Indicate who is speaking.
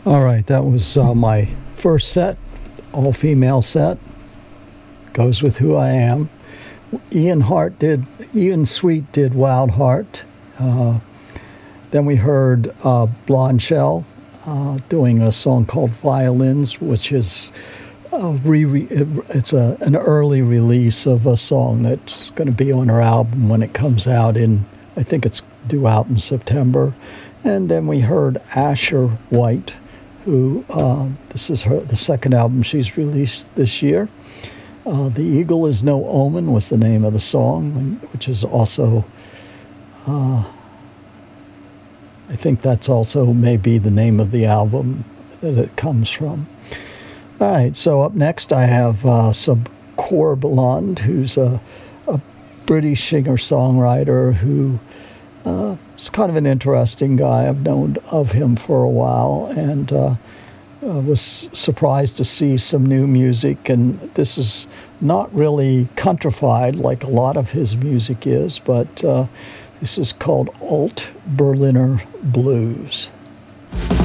Speaker 1: All right, that was my first set, all-female set. Goes with Who I Am. Ian Sweet did Wild Heart. Then we heard Blonde Shell doing a song called Violins, which is an early release of a song that's going to be on her album when it comes out I think it's due out in September. And then we heard Asher White, who this is the second album she's released this year. The Eagle is No Omen was the name of the song, which is also, I think that's also maybe the name of the album that it comes from. All right, so up next I have some Corb Lund, who's a British singer-songwriter who is kind of an interesting guy. I've known of him for a while, and was surprised to see some new music. And this is not really countrified like a lot of his music is, but this is called Alt Berliner Blues.